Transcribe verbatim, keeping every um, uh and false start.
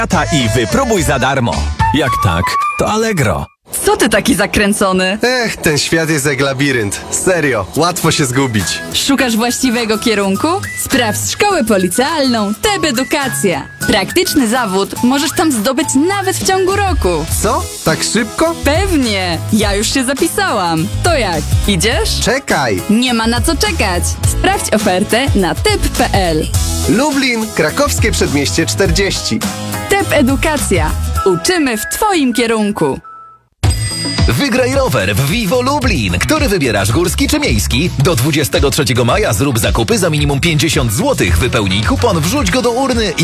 i wypróbuj za darmo. Jak tak, to Allegro. Co ty taki zakręcony? Ech, ten świat jest jak labirynt. Serio, łatwo się zgubić. Szukasz właściwego kierunku? Sprawdź szkołę policealną T E B Edukacja. Praktyczny zawód możesz tam zdobyć nawet w ciągu roku. Co? Tak szybko? Pewnie! Ja już się zapisałam. To jak? Idziesz? Czekaj! Nie ma na co czekać. Sprawdź ofertę na tep kropka pe el. Lublin, Krakowskie Przedmieście czterdzieści. T E B Edukacja. Uczymy w twoim kierunku. Wygraj rower w Vivo Lublin. Który wybierasz, górski czy miejski? Do dwudziestego trzeciego maja zrób zakupy za minimum pięćdziesiąt złotych. Wypełnij kupon, wrzuć go do urny i